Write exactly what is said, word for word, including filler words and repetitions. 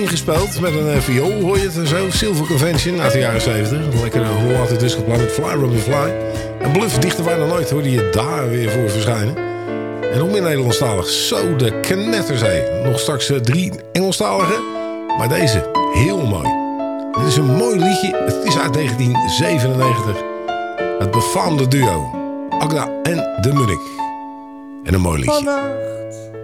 Ingespeeld met een uh, viool, hoor je het en zo. Silver Convention uit de jaren zeventig. Een lekkere Holland discoplan met Fly Robin Fly. En Bluff, dichter waar dan nooit, hoorde je daar weer voor verschijnen. En nog meer Nederlandstalig. Zo, de knetterzee. Nog straks uh, drie Engelstalige. Maar deze, heel mooi. Dit is een mooi liedje. Het is uit negentien zevenennegentig. Het befaamde duo. Agda en de Munnik. En een mooi liedje. Vannacht